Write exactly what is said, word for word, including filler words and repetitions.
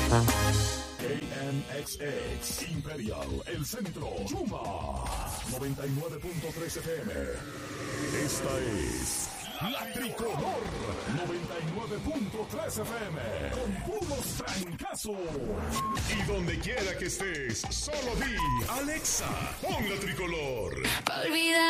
K N X X, Imperial, El Centro, Yuma, noventa y nueve punto tres F M. Esta es La Tricolor, noventa y nueve punto tres F M, con puros trancazos. Y donde quiera que estés, solo di, Alexa, pon La Tricolor. Olvida.